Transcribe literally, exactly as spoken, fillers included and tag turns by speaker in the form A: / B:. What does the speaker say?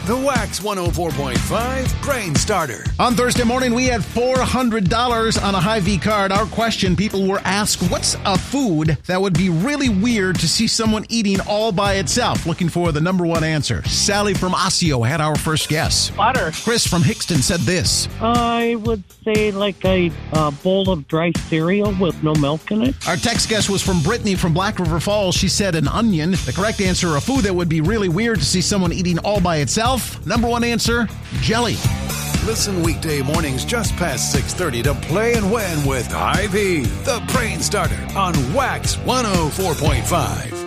A: The Wax one oh four point five Brain Starter.
B: On Thursday morning, we had four hundred dollars on a Hy-Vee card. Our question, people were asked, what's a food that would be really weird to see someone eating all by itself? Looking for the number one answer. Sally from Osseo had our first guess.
C: Butter.
B: Chris from Hickston said this.
C: I would say like a uh, bowl of dry cereal with no milk in it.
B: Our text guess was from Brittany from Black River Falls. She said an onion. The correct answer, a food that would be really weird to see someone eating all by itself. Number one answer, jelly.
A: Listen weekday mornings just past six thirty to Play and Win with Hy-Vee, the Brain Starter on Wax one oh four point five.